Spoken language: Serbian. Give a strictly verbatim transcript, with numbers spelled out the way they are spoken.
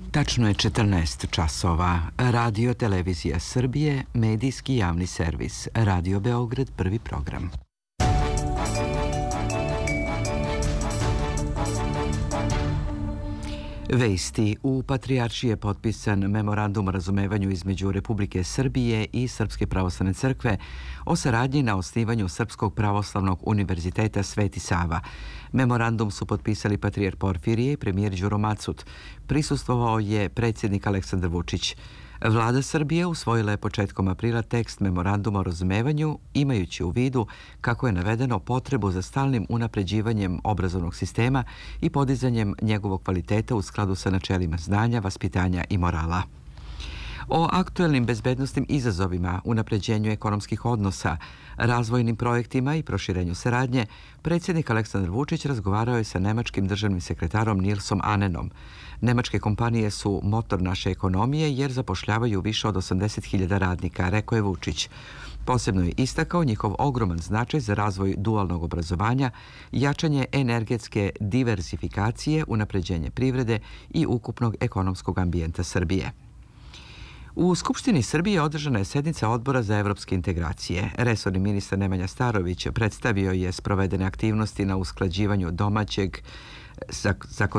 Tačno je četrnaest časova. Radio Televizija Srbije, medijski javni servis. Radio Beograd, prvi program. Vesti. U Patrijaršiji je potpisan memorandum o razumevanju između Republike Srbije i Srpske pravoslavne crkve o saradnji na osnivanju Srpskog pravoslavnog univerziteta Sveti Sava. Memorandum su potpisali patrijar Porfirije i premijer Đuro Macut. Prisustvovao je predsjednik Aleksandar Vučić. Vlada Srbije usvojila je početkom aprila tekst memoranduma o razumevanju, imajući u vidu, kako je navedeno, potrebu za stalnim unapređivanjem obrazovnog sistema i podizanjem njegovog kvaliteta u skladu sa načelima znanja, vaspitanja i morala. O aktuelnim bezbednosnim izazovima, unapređenju ekonomskih odnosa, razvojnim projektima i proširenju saradnje, predsjednik Aleksandar Vučić razgovarao je sa nemačkim državnim sekretarom Nilsom Anenom. Nemačke kompanije su motor naše ekonomije jer zapošljavaju više od osamdeset hiljada radnika, rekao je Vučić. Posebno je istakao njihov ogroman značaj za razvoj dualnog obrazovanja, jačanje energetske diversifikacije, unapređenje privrede i ukupnog ekonomskog ambijenta Srbije. U Skupštini Srbije održana je sednica Odbora za evropske integracije. Resorni ministar Nemanja Starović predstavio je sprovedene aktivnosti na usklađivanju domaćeg zakonodavstva